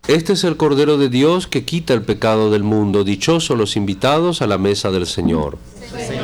Este es el Cordero de Dios que quita el pecado del mundo. Dichosos los invitados a la mesa del Señor. Señor,